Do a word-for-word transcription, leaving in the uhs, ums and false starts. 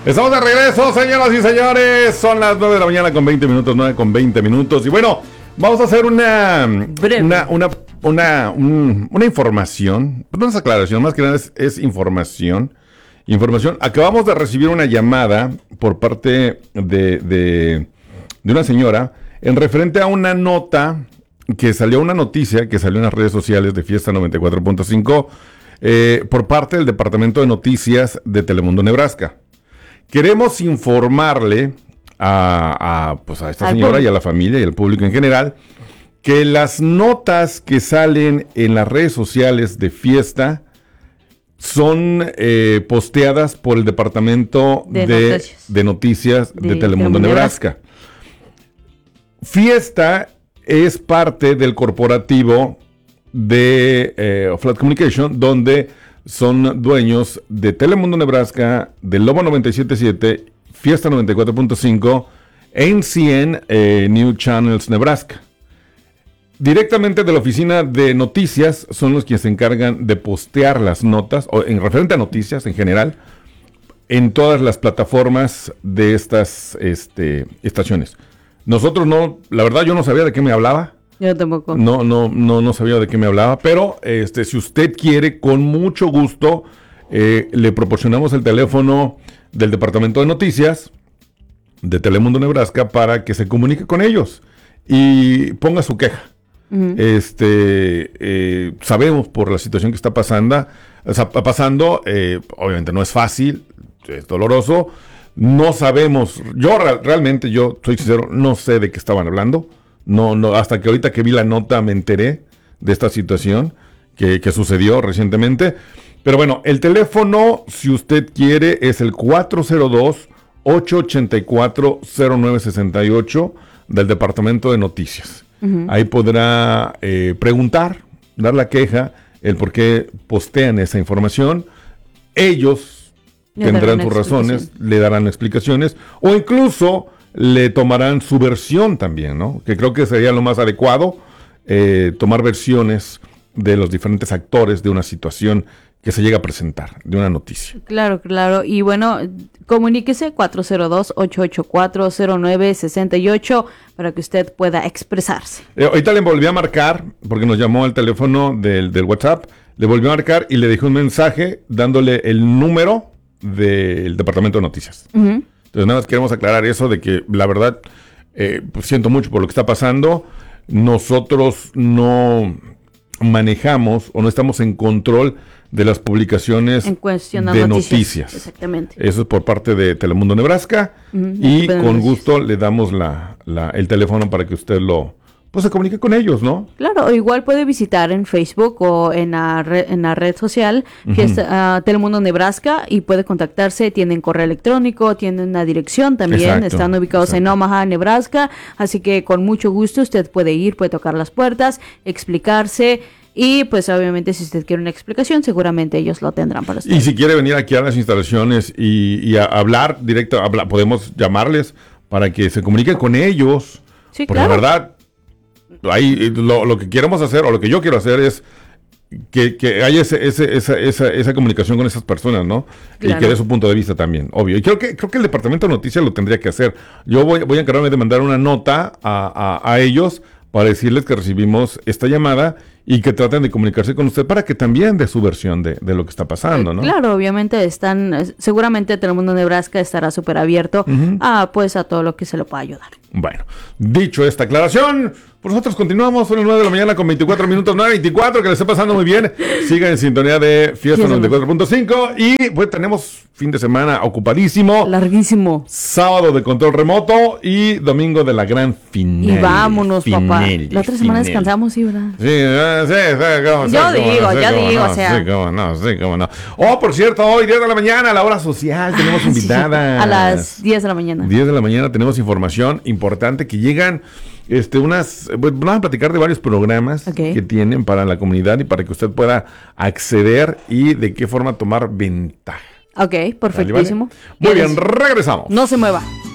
Estamos de regreso, señoras y señores. Son las nueve de la mañana con veinte minutos, nueve con veinte minutos. Y bueno, vamos a hacer una Breve. una, una, una, un- una información. No es aclaración, más que nada es, es información. Información. Acabamos de recibir una llamada por parte de, de, de una señora en referente a una nota que salió, una noticia que salió en las redes sociales de Fiesta noventa y cuatro punto cinco eh, por parte del Departamento de Noticias de Telemundo, Nebraska. Queremos informarle a, a, pues a esta Al señora público. y a la familia y al público en general que las notas que salen en las redes sociales de Fiesta son eh, posteadas por el Departamento De de, Noticias. de Noticias de, De Telemundo, Telemundo, Nebraska. Fiesta es parte del corporativo de eh, Flat Communication, donde son dueños de Telemundo Nebraska, de Lobo noventa y siete punto siete, Fiesta noventa y cuatro punto cinco, N C N eh, New Channels Nebraska. Directamente de la oficina de noticias son los que se encargan de postear las notas, o en referente a noticias en general, en todas las plataformas de estas este, estaciones. Nosotros no, la verdad yo no sabía de qué me hablaba. Yo tampoco. No, no, no, no sabía de qué me hablaba, pero este, si usted quiere, con mucho gusto, eh, le proporcionamos el teléfono del Departamento de Noticias de Telemundo Nebraska para que se comunique con ellos y ponga su queja. Ujú. Este, eh, sabemos por la situación que está pasando, está pasando, eh, obviamente no es fácil, es doloroso. No sabemos, yo re- realmente, yo soy sincero, no sé de qué estaban hablando. No, no, hasta que ahorita que vi la nota me enteré de esta situación que, que sucedió recientemente. Pero bueno, el teléfono, si usted quiere, es el cuatro cero dos, ocho ocho cuatro, cero nueve seis ocho del Departamento de Noticias. Ujú. Ahí podrá eh, preguntar, dar la queja, el por qué postean esa información. Ellos Le tendrán darán sus razones, explicación. le darán explicaciones, o incluso le tomarán su versión también, ¿no? Que creo que sería lo más adecuado, eh, tomar versiones de los diferentes actores de una situación que se llega a presentar, de una noticia. Claro, claro. Y bueno, comuníquese cuatro cero dos, ocho ocho cuatro, cero nueve seis ocho para que usted pueda expresarse. Eh, ahorita le volví a marcar, porque nos llamó el teléfono del, del WhatsApp, le volví a marcar y le dejé un mensaje dándole el número del Departamento de Noticias. Ujú. Entonces nada más queremos aclarar eso de que la verdad eh, pues siento mucho por lo que está pasando. Nosotros no manejamos o no estamos en control de las publicaciones En cuestión de de noticias. noticias. Exactamente. Eso es por parte de Telemundo Nebraska. Ujú, Y equipo de con noticias. gusto le damos la, la- el teléfono para que usted lo pues se comunique con ellos, ¿no? Claro, o igual puede visitar en Facebook o en la, re- en la red social que es ah, Telemundo Nebraska y puede contactarse. Tienen correo electrónico, tienen una dirección también. Exacto, Están ubicados en exacto. Omaha, Nebraska. Así que con mucho gusto usted puede ir, puede tocar las puertas, explicarse. Y pues obviamente si usted quiere una explicación, seguramente ellos lo tendrán para usted. Y si quiere venir aquí a las instalaciones y, y a hablar directo, habla- podemos llamarles para que se comuniquen con ellos. Sí, Porque claro. la verdad, ahí eh, lo, lo que queremos hacer, o lo que yo quiero hacer es que, que haya ese, ese- esa, esa, esa comunicación con esas personas, ¿no? Y Claro. que dé su punto de vista también, obvio. Y creo que, creo que el Departamento de Noticias lo tendría que hacer. Yo voy, voy a encargarme de mandar una nota a, a- a ellos para decirles que recibimos esta llamada y que traten de comunicarse con usted para que también dé su versión de, de lo que está pasando, ¿no? Claro, obviamente están, eh, seguramente Telemundo Nebraska estará súper abierto Ujú. a pues a todo lo que se lo pueda ayudar. Bueno, dicho esta aclaración, pues nosotros continuamos, son las nueve de la mañana con veinticuatro minutos, nueve veinticuatro, que le esté pasando muy bien. Siga en sintonía de Fiesta Sí, noventa y cuatro punto cinco y pues tenemos fin de semana ocupadísimo. Larguísimo. Sábado de control remoto y domingo de la gran final. Y vámonos, papá. Final, La otra semana final. descansamos, sí, ¿verdad? Sí, eh, sí, sí, cómo, sí, Yo cómo digo, no, sí, yo cómo digo, no, o sea. Sí, cómo no, sí, cómo no. Oh, por cierto, hoy diez de la mañana, a la hora social, tenemos Ah, sí, sí. invitadas. A las diez de la mañana. diez de la mañana tenemos información importante que llegan este unas pues, vamos a platicar de varios programas Ok. que tienen para la comunidad y para que usted pueda acceder y de qué forma tomar ventaja. Ok, ¿Vale, perfectísimo. vale? Muy bien, Quédese. regresamos. No se mueva.